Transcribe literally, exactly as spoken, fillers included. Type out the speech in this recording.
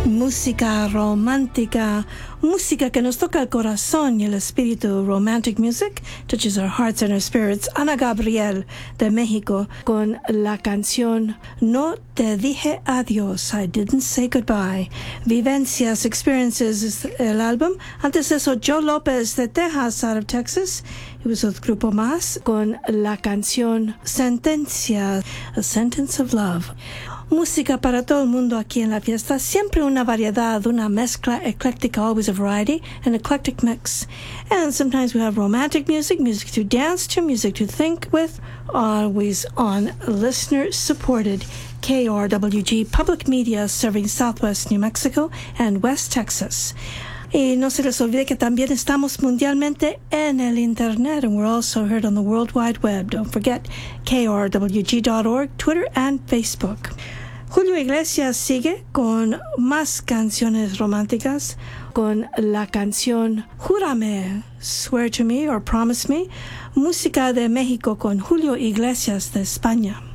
Música romántica, música que nos toca el corazón y el espíritu. Romantic music touches our hearts and our spirits. Ana Gabriel de México con la canción No te dije adiós, I didn't say goodbye. Vivencias, Experiences es el álbum. Antes de eso, Joe Lopez de Texas, out of Texas. It was el grupo Más con la canción Sentencia, A Sentence of Love. Música para todo el mundo aquí en la fiesta. Siempre una variedad, una mezcla ecléctica, always a variety, an eclectic mix. And sometimes we have romantic music, music to dance to, music to think with, always on listener-supported K R W G Public Media serving Southwest New Mexico and West Texas. Y no se les olvide que también estamos mundialmente en el Internet, and we're also heard on the World Wide Web. Don't forget K R W G dot org, Twitter, and Facebook. Julio Iglesias sigue con más canciones románticas, con la canción Júrame, Swear to Me or Promise Me, música de México con Julio Iglesias de España.